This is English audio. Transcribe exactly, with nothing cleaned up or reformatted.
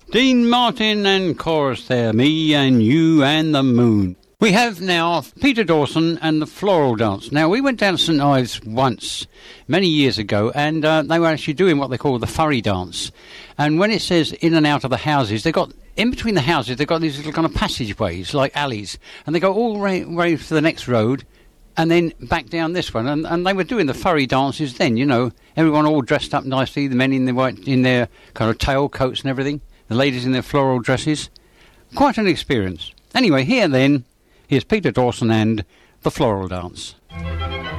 Dean Martin and chorus there, Me and You and the Moon. We have now Peter Dawson and the Floral Dance. Now, we went down to St Ives once, many years ago, and uh, they were actually doing what they call the furry dance. And when it says in and out of the houses, they've got, in between the houses, they've got these little kind of passageways, like alleys, and they go all the way, way to the next road, and then back down this one. And, and they were doing the furry dances then, you know, everyone all dressed up nicely, the men in, the white, in their kind of tail coats and everything, the ladies in their floral dresses. Quite an experience. Anyway, here then, here's Peter Dawson and the Floral Dance.